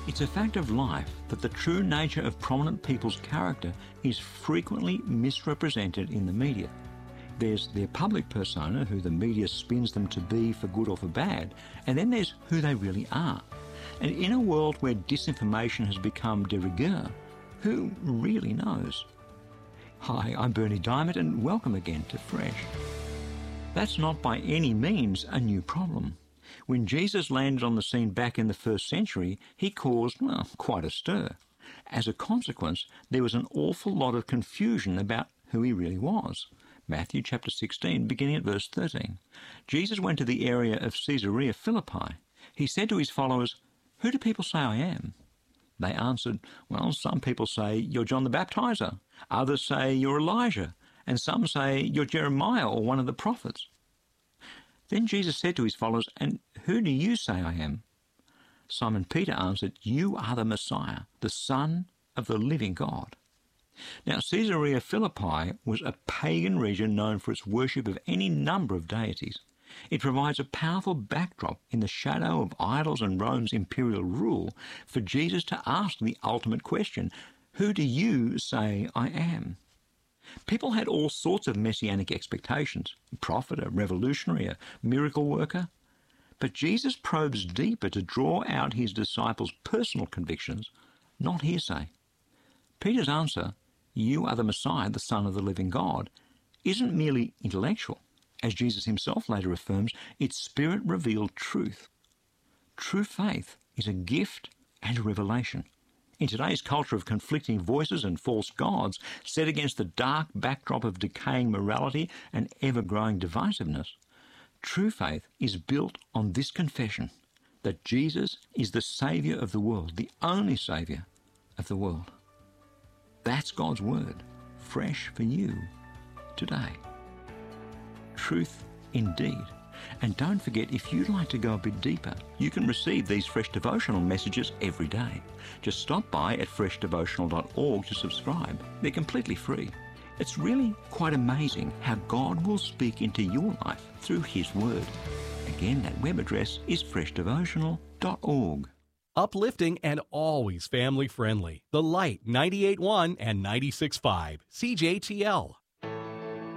It's a fact of life that the true nature of prominent people's character is frequently misrepresented in the media. There's their public persona, who the media spins them to be for good or for bad, and then there's who they really are. And in a world where disinformation has become de rigueur, who really knows? Hi, I'm Berni Dymet, and welcome again to Fresh. That's not by any means a new problem. When Jesus landed on the scene back in the first century, he caused, well, quite a stir. As a consequence, there was an awful lot of confusion about who he really was. Matthew chapter 16, beginning at verse 13. Jesus went to the area of Caesarea Philippi. He said to his followers, "Who do people say I am?" They answered, "Well, some people say you're John the Baptizer. Others say you're Elijah. And some say you're Jeremiah or one of the prophets." Then Jesus said to his followers, "And who do you say I am?" Simon Peter answered, "You are the Messiah, the Son of the living God." Now, Caesarea Philippi was a pagan region known for its worship of any number of deities. It provides a powerful backdrop in the shadow of idols and Rome's imperial rule for Jesus to ask the ultimate question, "Who do you say I am?" People had all sorts of messianic expectations, a prophet, a revolutionary, a miracle worker. But Jesus probes deeper to draw out his disciples' personal convictions, not hearsay. Peter's answer, "You are the Messiah, the Son of the living God," isn't merely intellectual. As Jesus himself later affirms, it's Spirit-revealed truth. True faith is a gift and a revelation. In today's culture of conflicting voices and false gods, set against the dark backdrop of decaying morality and ever-growing divisiveness, true faith is built on this confession, that Jesus is the Saviour of the world, the only Saviour of the world. That's God's Word, fresh for you today. Truth indeed. And don't forget, if you'd like to go a bit deeper, you can receive these Fresh Devotional messages every day. Just stop by at freshdevotional.org to subscribe. They're completely free. It's really quite amazing how God will speak into your life through His Word. Again, that web address is freshdevotional.org. Uplifting and always family friendly. The Light 98.1 and 96.5 CJTL.